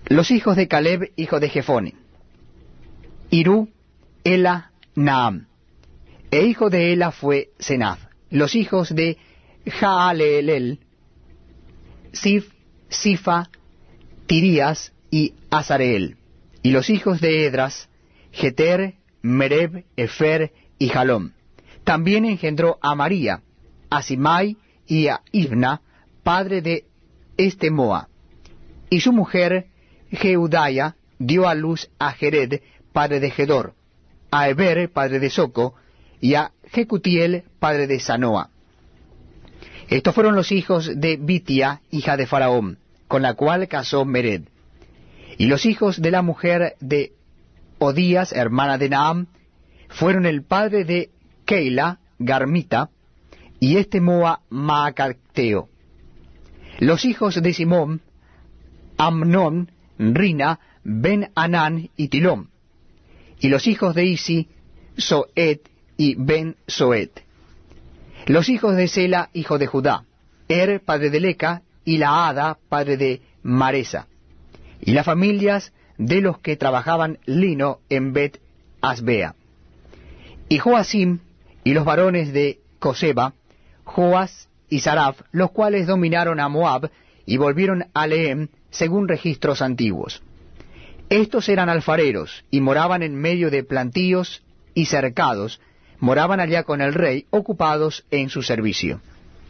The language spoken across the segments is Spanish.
Los hijos de Caleb, hijo de Jefone: Irú, Ela, Naam. E hijo de Ela fue Senaz. Los hijos de Jaalelel: Sif, Sifa, Tirías y Azareel. Y los hijos de Edras: Jeter, Mereb, Efer y Jalom. También engendró a María, a Simai y a Ibna, padre de Estemoa. Y su mujer, Jeudaya, dio a luz a Jered, padre de Gedor, a Eber, padre de Soco, y a Jecutiel, padre de Sanoa. Estos fueron los hijos de Bitia, hija de Faraón, con la cual casó Mered. Y los hijos de la mujer de Odías, hermana de Naam, fueron el padre de Keila, Garmita, y Estemoa, Maacateo. Los hijos de Simón: Amnón, Rina, Ben-Anán y Tilom. Y los hijos de Isi: Soet y Ben-Soet. Los hijos de Sela, hijo de Judá: Er, padre de Leca, y Laada, padre de Maresa. Y las familias de los que trabajaban lino en Bet-Asbea. Y Joacim, y los varones de Coseba, Joas y Saraf, los cuales dominaron a Moab, y volvieron a Lehem, según registros antiguos. Estos eran alfareros, y moraban en medio de plantíos y cercados, moraban allá con el rey, ocupados en su servicio.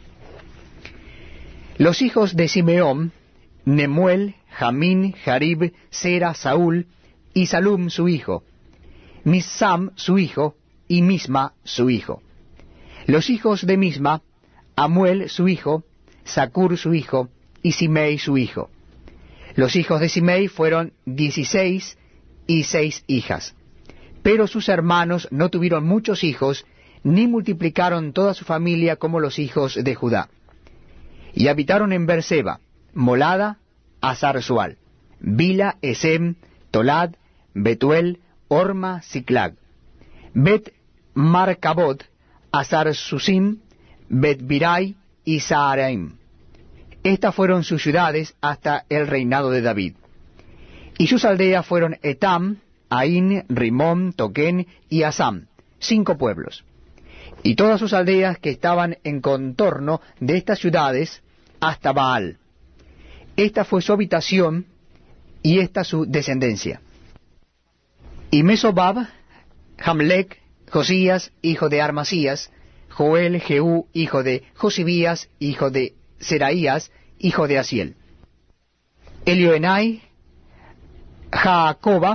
Los hijos de Simeón: Nemuel, Jamín, Jarib, Sera, Saúl, y Salum su hijo, Misam su hijo, y Misma su hijo. Los hijos de Misma: Amuel su hijo, Sacur su hijo, y Simei su hijo. Los hijos de Simei fueron 16 y 6 hijas. Pero sus hermanos no tuvieron muchos hijos, ni multiplicaron toda su familia como los hijos de Judá. Y habitaron en Beerseba, Molada, Hazar-Sual, Bila, Esem, Tolad, Betuel, Orma, Siclag, Bet-Marcabot, Hazar-Susim, Bet-Birai y Saharaim. Estas fueron sus ciudades hasta el reinado de David. Y sus aldeas fueron Etam, Ain, Rimón, Toquén y Asam, 5 pueblos. Y todas sus aldeas que estaban en contorno de estas ciudades hasta Baal. Esta fue su habitación y esta su descendencia. Y Mesobab, Jamlec, Josías, hijo de Armasías, Joel, Jehú, hijo de Josibías, hijo de Seraías, hijo de Asiel. Elioenai, Jacoba,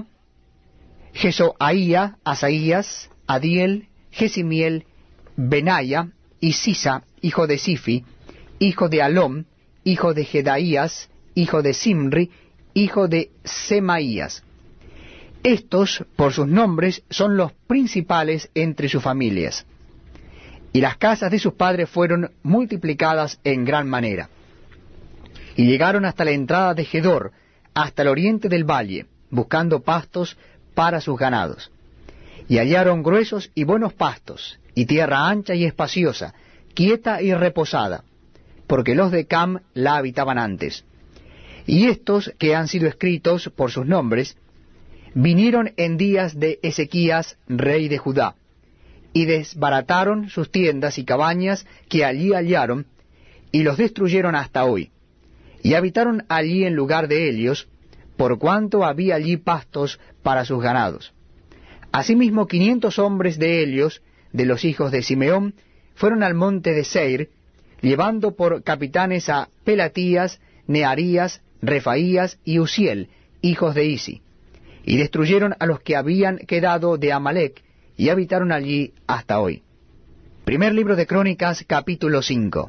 Jesoaía, Asaías, Adiel, Jesimiel, Benaya, y Sisa, hijo de Sifi, hijo de Alom, hijo de Jedaías, hijo de Simri, hijo de Semaías. Estos, por sus nombres, son los principales entre sus familias. Y las casas de sus padres fueron multiplicadas en gran manera. Y llegaron hasta la entrada de Gedor, hasta el oriente del valle, buscando pastos para sus ganados. Y hallaron gruesos y buenos pastos, y tierra ancha y espaciosa, quieta y reposada, porque los de Cam la habitaban antes. Y estos, que han sido escritos por sus nombres, vinieron en días de Ezequías, rey de Judá, y desbarataron sus tiendas y cabañas que allí hallaron, y los destruyeron hasta hoy. Y habitaron allí en lugar de ellos, por cuanto había allí pastos para sus ganados. Asimismo 500 hombres de ellos, de los hijos de Simeón, fueron al monte de Seir, llevando por capitanes a Pelatías, Nearías, Refaías y Uziel, hijos de Isi, y destruyeron a los que habían quedado de Amalec, y habitaron allí hasta hoy. Primer libro de Crónicas, capítulo 5.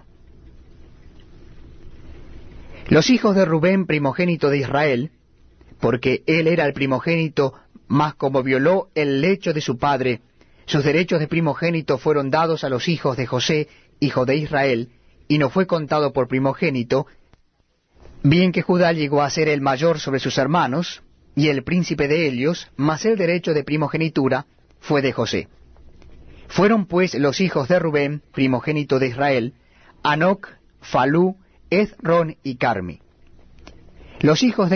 Los hijos de Rubén, primogénito de Israel, porque él era el primogénito, mas como violó el lecho de su padre, sus derechos de primogénito fueron dados a los hijos de José, hijo de Israel, y no fue contado por primogénito, bien que Judá llegó a ser el mayor sobre sus hermanos, y el príncipe de ellos, mas el derecho de primogenitura fue de José. Fueron pues los hijos de Rubén, primogénito de Israel, Anoc, Falú, Ezrón y Carmi. Los hijos de